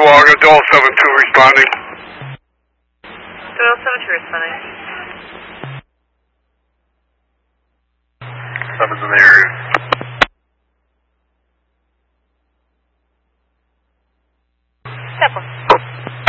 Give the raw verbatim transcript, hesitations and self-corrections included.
Chesapeake, Doyle seven two responding. Doyle seven two responding. Seven's in the area. Step one.